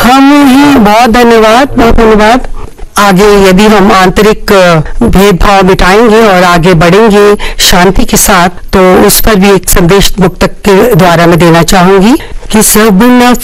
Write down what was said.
हम ही बहुत धन्यवाद, बहुत धन्यवाद। आगे यदि हम आंतरिक भेदभाव मिटाएंगे और आगे बढ़ेंगे शांति के साथ, तो उस पर भी एक संदेश मुक्तक के द्वारा मैं देना चाहूंगी कि सब